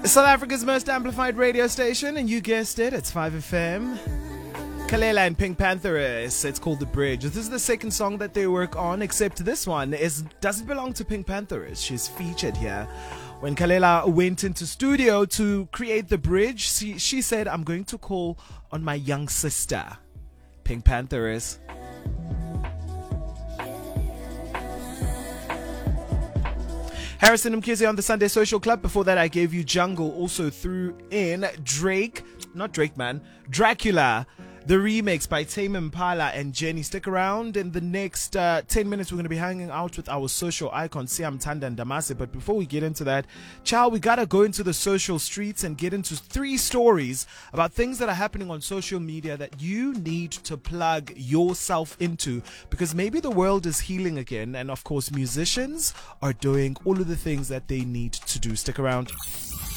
South Africa's most amplified radio station, and you guessed it, it's 5FM. Kalela and Pink Pantheress, it's called The Bridge. This is the second song that they work on, except this one doesn't belong to Pink Pantheress. She's featured here. When Kalela went into studio to create The Bridge, she said, I'm going to call on my young sister, Pink Pantheress. Harrison Mkhize on the Sunday Social Club. Before that, I gave you Jungle. Also threw in Dracula, the remix by Tame Impala and Jenny. Stick around. In the next 10 minutes, we're going to be hanging out with our social icons, Siam, Tanda, and Damase. But before we get into that, we got to go into the social streets and get into 3 stories about things that are happening on social media that you need to plug yourself into, because maybe the world is healing again. And of course, musicians are doing all of the things that they need to do. Stick around.